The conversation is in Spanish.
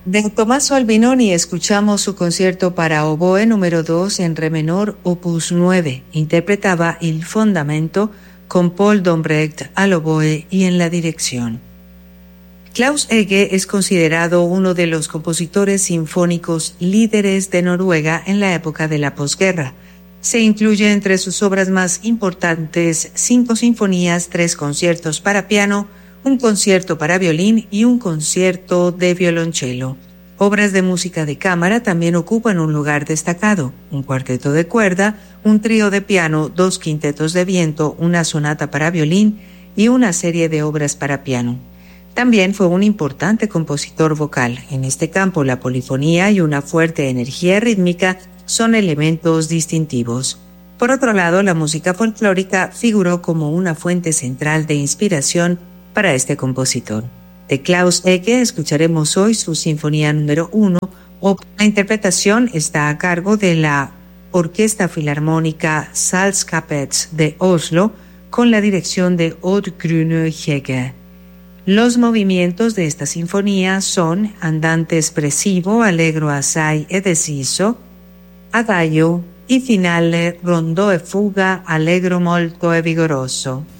De Tommaso Albinoni escuchamos su concierto para oboe número 2 en re menor, opus 9. Interpretaba Il Fondamento con Paul Dombrecht al oboe y en la dirección. Klaus Ege es considerado uno de los compositores sinfónicos líderes de Noruega en la época de la posguerra. Se incluye entre sus obras más importantes 5 sinfonías, 3 conciertos para piano, un concierto para violín y un concierto de violonchelo. Obras de música de cámara también ocupan un lugar destacado: un cuarteto de cuerda, un trío de piano, 2 quintetos de viento, una sonata para violín y una serie de obras para piano. También fue un importante compositor vocal. En este campo, la polifonía y una fuerte energía rítmica son elementos distintivos. Por otro lado, la música folclórica figuró como una fuente central de inspiración para este compositor. De Klaus Ege escucharemos hoy su Sinfonía número 1. La interpretación está a cargo de la Orquesta Filarmónica Salskapet de Oslo, con la dirección de Odd Grune Hege. Los movimientos de esta sinfonía son andante espressivo, allegro assai e deciso, adagio y finale rondò e fuga, allegro molto e vigoroso.